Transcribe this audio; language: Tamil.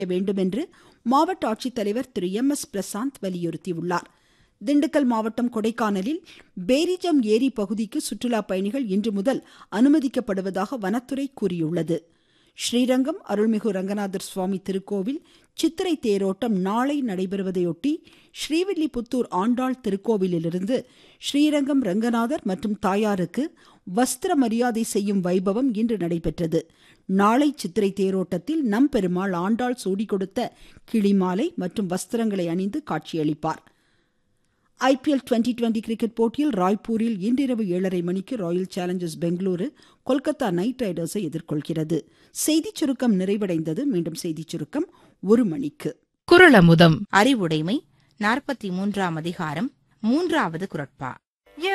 வேண்டும் என்று மாவட்ட ஆட்சித்தலைவர் திரு MS பிரசாந்த் வலியுறுத்தியுள்ளார். திண்டுக்கல் மாவட்டம் கொடைக்கானலில் பேரிஜம் ஏரி பகுதிக்கு சுற்றுலா பயணிகள் இன்று முதல் அனுமதிக்கப்படுவதாக வனத்துறை கூறியுள்ளது. ஸ்ரீரங்கம் அருள்மிகு ரங்கநாதர் சுவாமி திருக்கோவில் சித்திரை தேரோட்டம் நாளை நடைபெறுவதையொட்டி ஸ்ரீவில்லிபுத்தூர் ஆண்டாள் திருக்கோவிலிலிருந்து ஸ்ரீரங்கம் ரங்கநாதர் மற்றும் தாயாருக்கு வஸ்திர மரியாதை செய்யும் வைபவம் இன்று நடைபெற்றது. நாளை சித்திரை தேரோட்டத்தில் நம்பெருமாள் ஆண்டாள் சூடி கொடுத்த கிளிமாலை மற்றும் வஸ்திரங்களை அணிந்து காட்சியளிப்பார். IPL 2020 கிரிக்கெட் போட்டியில் ராய்ப்பூரில் இன்றிரவு 7:30 மணிக்கு Royal Challengers Bengaluru Kolkata night ரைடர்ஸை எதிர்கொள்கிறது. செய்திச் சுருக்கம் நிறைவடைந்தது. மீண்டும் செய்திச் சுருக்கம் 1 மணிக்கு. குறளமுதம். அறிவுடைமை 43ஆம் அதிகாரம் 3வது குறட்பா.